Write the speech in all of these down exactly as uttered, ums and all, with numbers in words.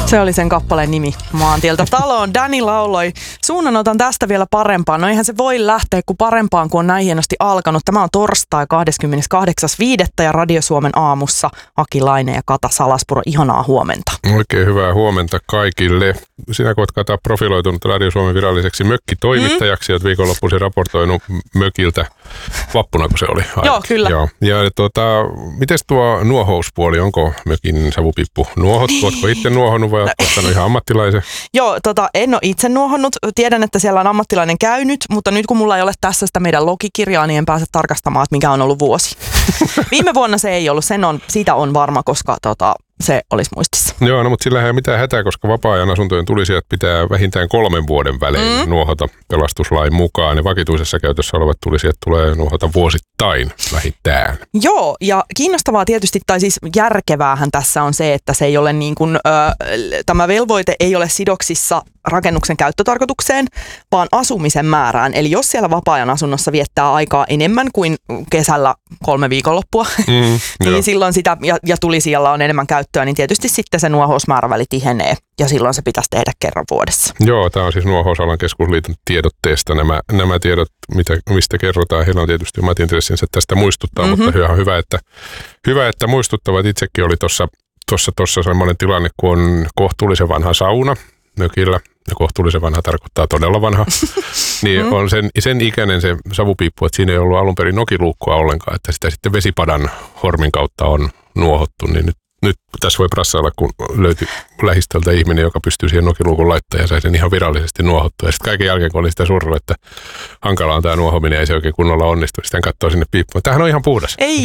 Se oli sen kappaleen nimi, Maantieltä taloon. Danny lauloi. Suunnanotan tästä vielä parempaan. No eihän se voi lähteä kuin parempaan, kun on näin hienosti alkanut. Tämä on torstai kahdeskymmeneskahdeksas viidettä ja Radio Suomen aamussa Aki Laine ja Kata Salaspuro. Ihanaa huomenta. Oikein hyvää huomenta kaikille. Sinä kun olet, Kata, profiloitunut Radio Suomen viralliseksi mökkitoimittajaksi, mm. olet viikonloppuisin raportoinut mökiltä vappuna, kun se oli. Aina. Joo, kyllä. Joo. Ja tuota, mites tuo nuohouspuoli, onko mökin savupippu nuohottu? Oletko itse nuohonnut vai oletko ottanut ihan ammattilaisen? Joo, tota, en ole itse nuohonnut. Tiedän, että siellä on ammattilainen käynyt, mutta nyt kun mulla ei ole tässä sitä meidän logikirjaa, niin en pääse tarkastamaan, että mikä on ollut vuosi. Viime vuonna se ei ollut, sen on, siitä on varma, koska tota, se olisi muistissa. Joo, no mutta sillähän ei mitään hätää, koska vapaa-ajan asuntojen tulisijat pitää vähintään kolmen vuoden välein mm. nuohota pelastuslain mukaan. Ja vakituisessa käytössä olevat tulisijat tulee nuohota vuosittain vähintään. Joo, ja kiinnostavaa tietysti, tai siis järkeväähän tässä on se, että se ei ole niin kuin, ö, tämä velvoite ei ole sidoksissa rakennuksen käyttötarkoitukseen, vaan asumisen määrään. Eli jos siellä vapaa-ajan asunnossa viettää aikaa enemmän kuin kesällä kolme viikonloppua, mm, niin jo. silloin sitä, ja, ja tulisijalla on enemmän käyttöä, niin tietysti sitten se nuohousmääräväli tihenee, ja silloin se pitäisi tehdä kerran vuodessa. Joo, tämä on siis Nuohousalan keskusliiton tiedotteesta nämä, nämä tiedot, mitä, mistä kerrotaan. Heillä on tietysti omat intressinsä tästä muistuttaa, mm-hmm. mutta hyvä, hyvä, että, hyvä, että muistuttavat. Itsekin oli tuossa tuossa, tuossa semmoinen tilanne, kun on kohtuullisen vanha sauna mökillä, ja kohtuullisen vanha tarkoittaa todella vanha, niin mm. on sen, sen ikäinen se savupiippu, että siinä ei ollut alun perin nokiluukkua ollenkaan, että sitä sitten vesipadan hormin kautta on nuohottu, niin nyt, nyt tässä voi prassailla, kun löytyi lähistöltä ihminen, joka pystyy siihen nokiluukun laittamaan ja sai sen ihan virallisesti nuohottua. Ja sitten kaiken jälkeen, kun oli sitä surru, että hankala on tämä nuohominen, ei se oikein kunnolla onnistu, sitten katsoo sinne piippuun. Tämähän on ihan puhdas. Ei,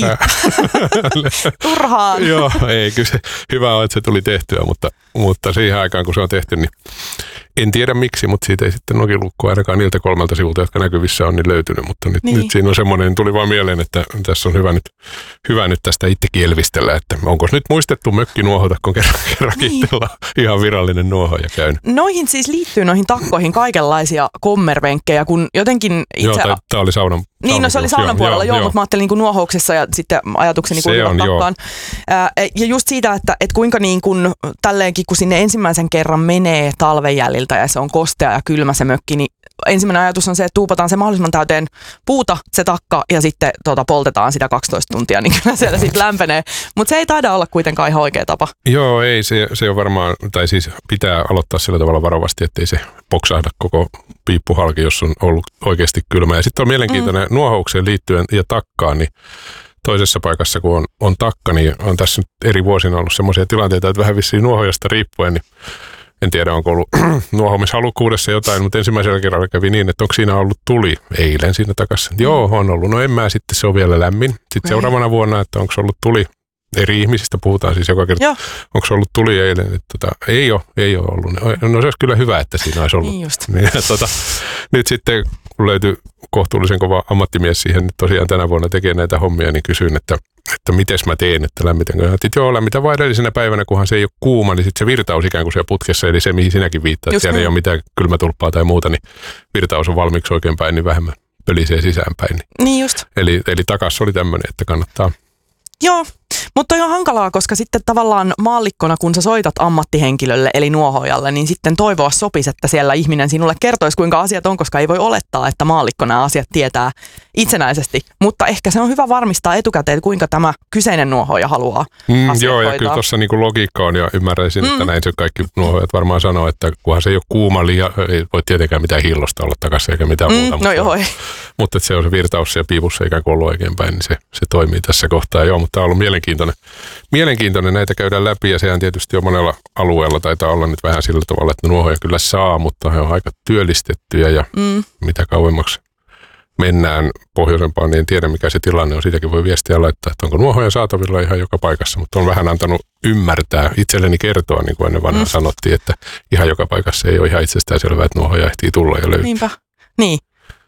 turhaan. Joo, ei, kyllä se hyvä on, että se tuli tehtyä, mutta, mutta siihen aikaan, kun se on tehty, niin en tiedä miksi, mutta siitä ei sitten nokiluukkua ainakaan niiltä kolmelta sivulta, jotka näkyvissä on, niin löytynyt. Mutta nyt, niin. nyt siinä on semmoinen, tuli vaan mieleen, että tässä on hyvä nyt, hyvä nyt tästä itsekin elvistellä, että onko nyt muistettu mökki nuohota, kun kerran, kerran niin. ihan virallinen nuohoja käynyt. Noihin siis liittyy noihin takkoihin kaikenlaisia kommervenkkejä, kun jotenkin itse... Joo, tämä oli saunan Niin, no se oli saunan puolella, joo, joo, joo, mutta mä ajattelin niin kuin nuohouksessa ja sitten ajatukseni kuuluvat takkaan. Ää, ja just siitä, että, että kuinka niin kuin tälleenkin, kun sinne ensimmäisen kerran menee talven jäljiltä ja se on kostea ja kylmä se mökki, niin ensimmäinen ajatus on se, että tuupataan se mahdollisimman täyteen puuta, se takka, ja sitten tuota, poltetaan sitä kaksitoista tuntia, niin kyllä siellä sitten lämpenee. Mutta se ei taida olla kuitenkaan ihan oikea tapa. Joo, ei, se, se on varmaan, tai siis pitää aloittaa sillä tavalla varovasti, ettei se poksahda koko piippu halki, jos on ollut oikeasti kylmä. Ja sitten on mielenkiintoinen mm. nuohoukseen liittyen ja takkaan, niin toisessa paikassa, kun on, on takka, niin on tässä nyt eri vuosina ollut semmoisia tilanteita, että vähän vissiin nuohojasta riippuen, niin en tiedä, onko ollut nuohomishalukkuudessa jotain, mutta ensimmäisellä kerralla kävi niin, että onko siinä ollut tuli eilen siinä takassa. Mm. Joo, on ollut. No en mä sitten, se on vielä lämmin. Sitten ei. Seuraavana vuonna, että onko ollut tuli, eri ihmisistä puhutaan siis joka kerta, Joo. onko ollut tuli eilen. Että tota, ei ole, ei ole ollut. No se olisi kyllä hyvä, että siinä olisi ollut. Niin just. Niin, tota, nyt sitten, kun löytyi kohtuullisen kova ammattimies siihen, nyt tosiaan tänä vuonna tekee näitä hommia, niin kysyin, että että mites mä teen, että lämmitänkö. Että joo, lämmitä vaan edellisenä päivänä, kunhan se ei ole kuuma, niin sitten se virtaus ikään kuin siellä putkessa, eli se mihin sinäkin viittaat, että siellä niin. ei ole mitään kylmätulppaa tai muuta, niin virtaus on valmiiksi oikein päin, niin vähemmän pölisee sisäänpäin. Niin, niin just. Eli, eli takas oli tämmöinen, että kannattaa. Joo, mutta on ihan hankalaa, koska sitten tavallaan maallikkona, kun sä soitat ammattihenkilölle eli nuohojalle, niin sitten toivoa sopisi, että siellä ihminen sinulle kertoisi, kuinka asiat on, koska ei voi olettaa, että maallikkona asiat tietää itsenäisesti. Mutta ehkä se on hyvä varmistaa etukäteen, kuinka tämä kyseinen nuohoja haluaa mm, asiat Joo, ja hoitaa. kyllä tuossa niinku logiikka on, ja ymmärräisin, mm. että näin se kaikki nuohojat varmaan sanoo, että kunhan se ei ole kuuma liian, ei voi tietenkään mitään hillosta olla takaisin eikä mitään mm, muuta. No mutta, joo, ei. mutta että se on se virtaus siellä piipussa ikään kuin ollut oikein päin, niin se, se toimii tässä kohtaa. Joo, mutta tämä on ollut mielenkiintoinen. Mielenkiintoinen näitä käydään läpi, ja sehän tietysti on monella alueella taitaa olla nyt vähän sillä tavalla, että nuohoja kyllä saa, mutta he on aika työllistettyjä, ja mm. mitä kauemmaksi mennään pohjoisempaan, niin en tiedä mikä se tilanne on. Siitäkin voi viestiä laittaa, että onko nuohoja saatavilla ihan joka paikassa, mutta on vähän antanut ymmärtää, itselleni kertoa, niin kuin ennen vanhaa mm. sanottiin, että ihan joka paikassa ei ole ihan itsestään selvää, että nuohoja ehtii tulla ja löytää. Niinpä, niin.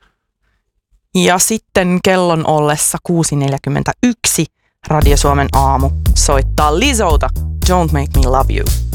Ja sitten kellon ollessa kuusi neljäkymmentäyksi Radio Suomen aamu soittaa Lizouta Don't Make Me Love You.